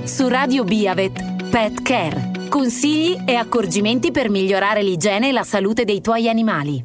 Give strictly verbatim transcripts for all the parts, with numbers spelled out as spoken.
Su Radio Biavet, Pet Care. Consigli e accorgimenti per migliorare l'igiene e la salute dei tuoi animali.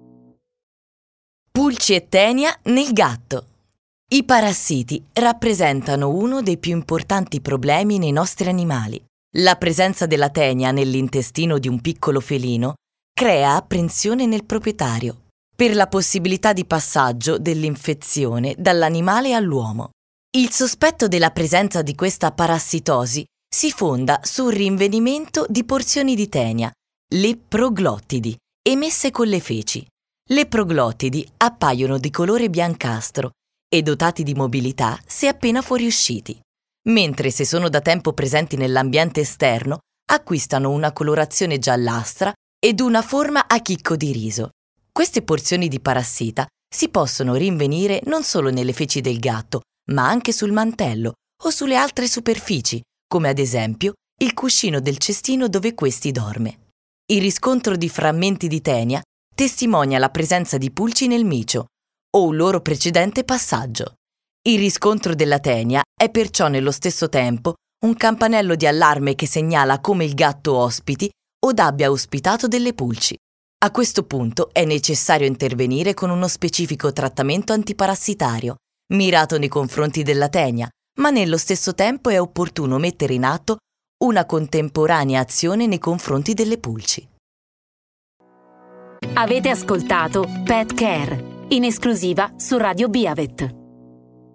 Pulci e tenia nel gatto. I parassiti rappresentano uno dei più importanti problemi nei nostri animali. La presenza della tenia nell'intestino di un piccolo felino crea apprensione nel proprietario per la possibilità di passaggio dell'infezione dall'animale all'uomo. Il sospetto della presenza di questa parassitosi si fonda sul rinvenimento di porzioni di tenia, le proglottidi, emesse con le feci. Le proglottidi appaiono di colore biancastro e dotati di mobilità se appena fuoriusciti, mentre se sono da tempo presenti nell'ambiente esterno acquistano una colorazione giallastra ed una forma a chicco di riso. Queste porzioni di parassita si possono rinvenire non solo nelle feci del gatto, ma anche sul mantello o sulle altre superfici, come ad esempio il cuscino del cestino dove questi dorme. Il riscontro di frammenti di tenia testimonia la presenza di pulci nel micio o un loro precedente passaggio. Il riscontro della tenia è perciò nello stesso tempo un campanello di allarme che segnala come il gatto ospiti o abbia ospitato delle pulci. A questo punto è necessario intervenire con uno specifico trattamento antiparassitario, mirato nei confronti della tenia, ma nello stesso tempo è opportuno mettere in atto una contemporanea azione nei confronti delle pulci. Avete ascoltato Pet Care, in esclusiva su Radio Biavet.